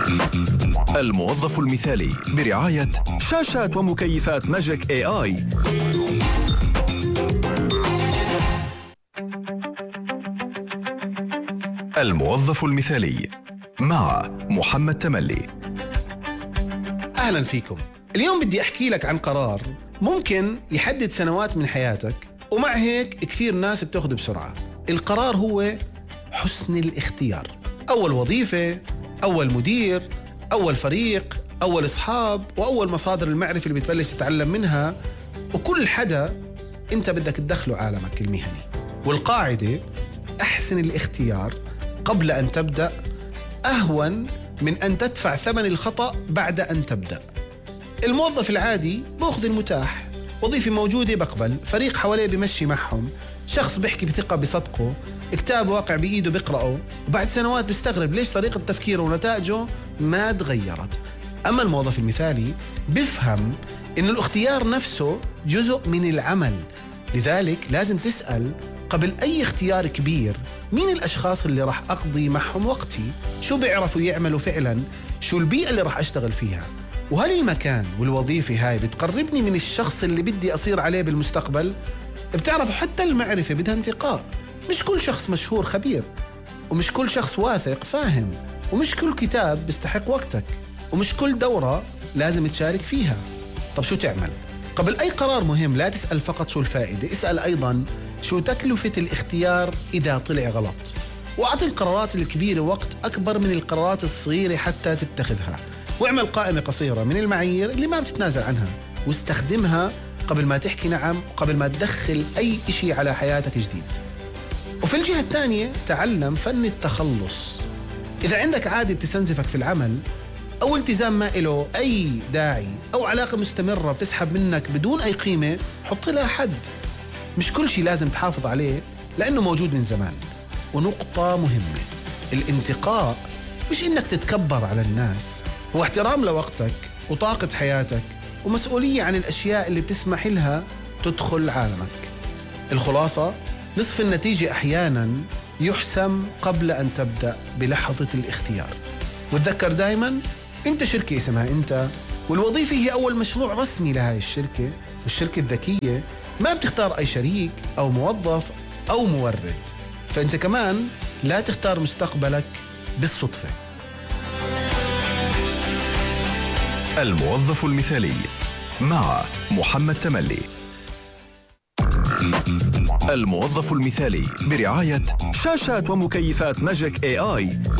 الموظف المثالي برعاية شاشات ومكيفات ماجيك اي اي. الموظف المثالي مع محمد تملي. أهلا فيكم. اليوم بدي أحكي لك عن قرار ممكن يحدد سنوات من حياتك، ومع هيك كثير ناس بتاخده بسرعة. القرار هو حسن الاختيار. أول وظيفة، أول مدير، أول فريق، أول أصحاب، وأول مصادر المعرفة اللي بتبلش تتعلم منها، وكل حدا أنت بدك تدخله عالمك المهني. والقاعدة أحسن الاختيار قبل أن تبدأ أهون من أن تدفع ثمن الخطأ بعد أن تبدأ. الموظف العادي بأخذ المتاح، وظيفة موجودة بقبل، فريق حواليه بمشي معهم، شخص بيحكي بثقة بصدقه، كتاب واقع بإيده بيقرأه، وبعد سنوات بيستغرب ليش طريقة تفكيره ونتائجه ما تغيرت. أما الموظف المثالي بيفهم إن الاختيار نفسه جزء من العمل، لذلك لازم تسأل قبل أي اختيار كبير مين الأشخاص اللي راح أقضي معهم وقتي، شو بيعرفوا يعملوا فعلا، شو البيئة اللي راح أشتغل فيها، وهل المكان والوظيفة هاي بتقربني من الشخص اللي بدي أصير عليه بالمستقبل. بتعرفوا حتى المعرفة بدها انتقاء، مش كل شخص مشهور خبير، ومش كل شخص واثق فاهم، ومش كل كتاب بيستحق وقتك، ومش كل دورة لازم تشارك فيها. طب شو تعمل؟ قبل أي قرار مهم لا تسأل فقط شو الفائدة، اسأل أيضا شو تكلفة الاختيار إذا طلع غلط، وأعطي القرارات الكبيرة وقت أكبر من القرارات الصغيرة حتى تتخذها، واعمل قائمة قصيرة من المعايير اللي ما بتتنازل عنها، واستخدمها قبل ما تحكي نعم، وقبل ما تدخل أي إشي على حياتك جديد. وفي الجهة الثانية تعلم فن التخلص. إذا عندك عادة بتستنزفك في العمل، أو التزام ما له أي داعي، أو علاقة مستمرة بتسحب منك بدون أي قيمة، حط لها حد. مش كل شيء لازم تحافظ عليه لأنه موجود من زمان. ونقطة مهمة، الانتقاء مش إنك تتكبر على الناس، هو احترام لوقتك وطاقة حياتك، ومسؤولية عن الأشياء اللي بتسمح لها تدخل عالمك. الخلاصة، نصف النتيجة أحياناً يحسم قبل أن تبدأ بلحظة الاختيار. وتذكر دايماً أنت شركة اسمها أنت، والوظيفة هي أول مشروع رسمي لهاي الشركة. والشركة الذكية ما بتختار أي شريك أو موظف أو مورد، فأنت كمان لا تختار مستقبلك بالصدفة. الموظف المثالي مع محمد تملي. الموظف المثالي برعاية شاشات ومكيفات ماجيك اي اي.